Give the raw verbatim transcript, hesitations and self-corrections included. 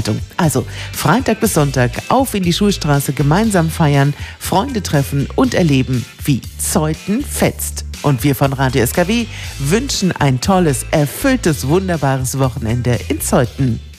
Also Freitag bis Sonntag auf in die Schulstraße, gemeinsam feiern, Freunde treffen und erleben, wie Zeuthen fetzt. Und wir von Radio S K W wünschen ein tolles, erfülltes, wunderbares Wochenende in Zeuthen.